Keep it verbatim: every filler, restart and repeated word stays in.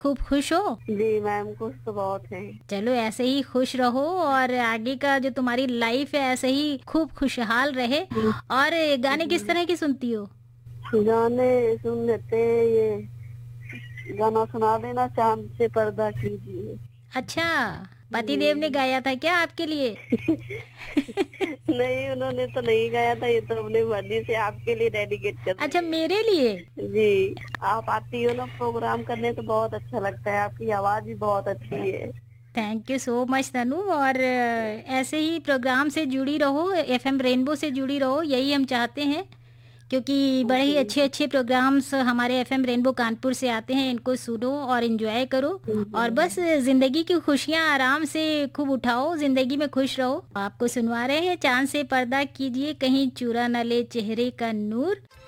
खूब खुश हो? जी मैम, खुश तो बहुत है। चलो ऐसे ही खुश रहो और आगे का जो तुम्हारी लाइफ है ऐसे ही खूब खुशहाल रहे। और गाने किस तरह की सुनती हो? गाने सुन लेते हैं, ये गाना सुना देना, चांद से पर्दा कीजिए। अच्छा, पतिदेव ने गाया था क्या आपके लिए? नहीं, उन्होंने तो नहीं गाया था, ये तो अपनी मर्जी से आपके लिए डेडिकेट कर अच्छा, दिए। मेरे लिए? जी, आप आती हो ना प्रोग्राम करने तो बहुत अच्छा लगता है, आपकी आवाज भी बहुत अच्छी है। थैंक यू सो मच तनु। और अ, ऐसे ही प्रोग्राम से जुड़ी रहो, एफएम रेनबो से जुड़ी रहो, यही हम चाहते हैं। क्योंकि बड़े ही अच्छे अच्छे प्रोग्राम्स हमारे एफएम रेनबो कानपुर से आते हैं, इनको सुनो और एंजॉय करो। और बस जिंदगी की खुशियां आराम से खूब उठाओ, जिंदगी में खुश रहो। आपको सुनवा रहे हैं चांद से पर्दा कीजिए, कहीं चुरा न ले चेहरे का नूर।